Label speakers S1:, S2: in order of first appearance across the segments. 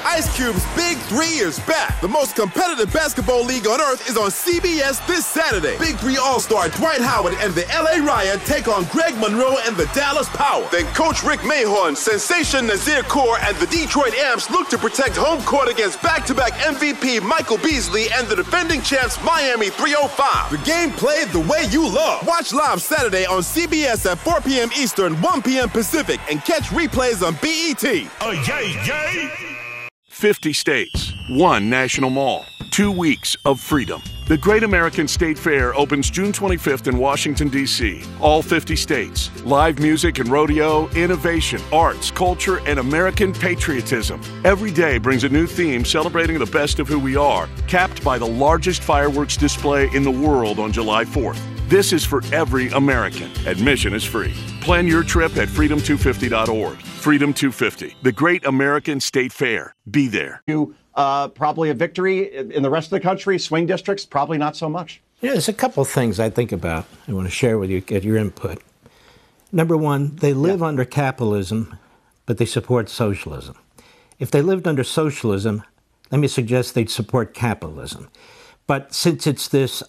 S1: Ice Cube's Big 3 is back. The most competitive basketball league on earth is on CBS this Saturday. Big 3 All-Star Dwight Howard and the LA Riot take on Greg Monroe and the Dallas Power. Then Coach Rick Mahorn, Sensation Nazir Kaur, and the Detroit Amps look to protect home court against back-to-back MVP Michael Beasley and the defending champs Miami 305. The game played the way you love. Watch live Saturday on CBS at 4 p.m. Eastern, 1 p.m. Pacific, and catch replays on BET.
S2: Oh, yay!
S3: 50 states, 1 national mall, 2 weeks of freedom. The Great American State Fair opens June 25th in Washington, D.C. All 50 states. Live music and rodeo, innovation, arts, culture, and American patriotism. Every day brings a new theme celebrating the best of who we are, capped by the largest fireworks display in the world on July 4th. This is for every American. Admission is free. Plan your trip at freedom250.org. Freedom 250, the Great American State Fair. Be there.
S4: Probably a victory in the rest of the country. Swing districts, probably not so much.
S5: Yeah, there's a couple of things I think about. I want to share with you, get your input. Number one, they live under capitalism, but they support socialism. If they lived under socialism, let me suggest they'd support capitalism. But since it's this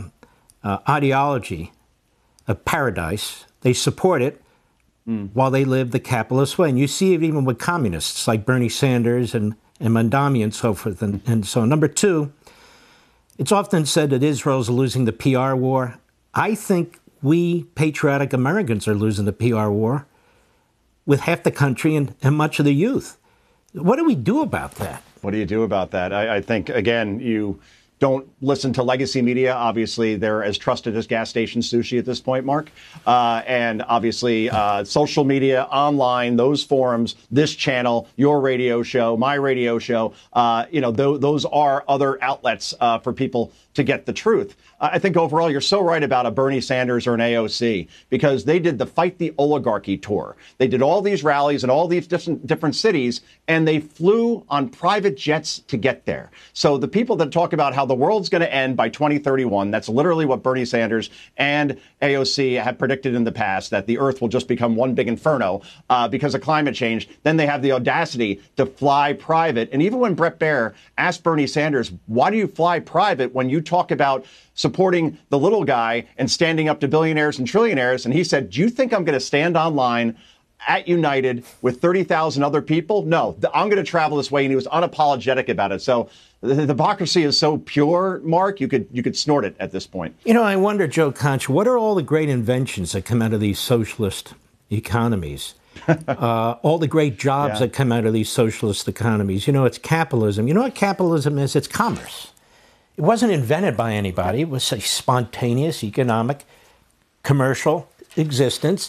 S5: ideology of paradise, they support it while they live the capitalist way. And you see it even with communists like Bernie Sanders and Mandami and so forth. And so, number two, it's often said that Israel's losing the PR war. I think we patriotic Americans are losing the PR war with half the country and much of the youth. What do we do about that?
S4: What do you do about that? I think, again, you don't listen to legacy media. Obviously, they're as trusted as gas station sushi at this point, Mark. And obviously, social media, online, those forums, this channel, your radio show, my radio show, those are other outlets for people to get the truth. I think overall, you're so right about a Bernie Sanders or an AOC, because they did the Fight the Oligarchy tour. They did all these rallies in all these different cities, and they flew on private jets to get there. So the people that talk about how the world's going to end by 2031, that's literally what Bernie Sanders and AOC have predicted in the past, that the earth will just become one big inferno because of climate change. Then they have the audacity to fly private. And even when Bret Baier asked Bernie Sanders, why do you fly private when you talk about supporting the little guy and standing up to billionaires and trillionaires? And he said, do you think I'm going to stand online at United with 30,000 other people? No, I'm going to travel this way. And he was unapologetic about it. So the hypocrisy is so pure, Mark, you could snort it at this point.
S5: You know, I wonder, Joe Concha, what are all the great inventions that come out of these socialist economies? All the great jobs that come out of these socialist economies. You know, it's capitalism. You know what capitalism is? It's commerce. It wasn't invented by anybody. It was a spontaneous, economic, commercial existence.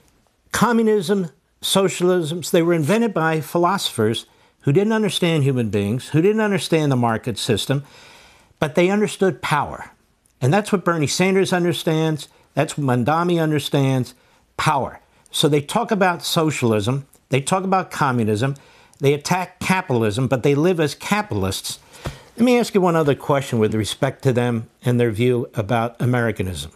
S5: Communism, socialism, they were invented by philosophers who didn't understand human beings, who didn't understand the market system, but they understood power. And that's what Bernie Sanders understands. That's what Mandami understands, power. So they talk about socialism, they talk about communism, they attack capitalism, but they live as capitalists. Let me ask you one other question with respect to them and their view about Americanism.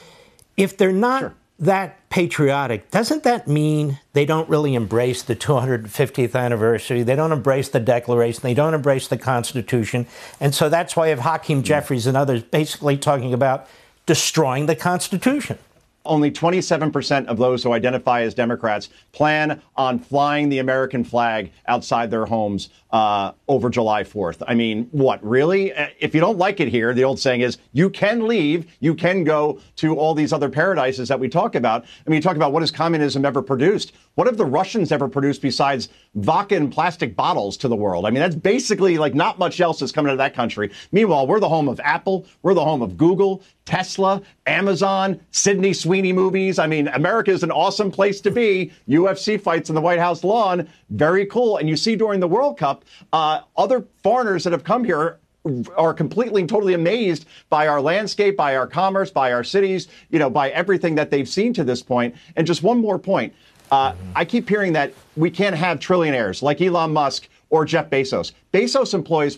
S5: If they're not that patriotic, doesn't that mean they don't really embrace the 250th anniversary? They don't embrace the Declaration. They don't embrace the Constitution. And so that's why you have Hakeem Jeffries and others basically talking about destroying the Constitution.
S4: Only 27% of those who identify as Democrats plan on flying the American flag outside their homes over July 4th. I mean, what, really? If you don't like it here, the old saying is, you can leave, you can go to all these other paradises that we talk about. I mean, you talk about what has communism ever produced? What have the Russians ever produced besides vodka in plastic bottles to the world? I mean, that's basically like not much else is coming out of that country. Meanwhile, we're the home of Apple, we're the home of Google, Tesla, Amazon, Sydney Sweeney movies. I mean, America is an awesome place to be. UFC fights on the White House lawn, very cool. And you see during the World Cup, other foreigners that have come here are completely and totally amazed by our landscape, by our commerce, by our cities, by everything that they've seen to this point. And just one more point. I keep hearing that we can't have trillionaires like Elon Musk or Jeff Bezos. Bezos employs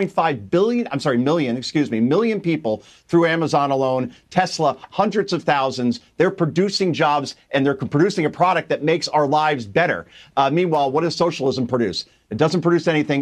S4: 1.5 million people through Amazon alone. Tesla, hundreds of thousands. They're producing jobs and they're producing a product that makes our lives better. Meanwhile, what does socialism produce? It doesn't produce anything.